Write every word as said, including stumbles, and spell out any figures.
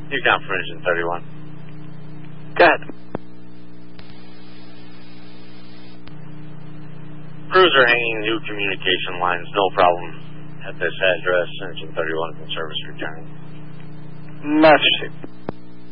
You count for engine thirty-one. Go ahead. Cruiser hanging new communication lines, no problem. At this address, engine thirty-one can service return. Master Chief.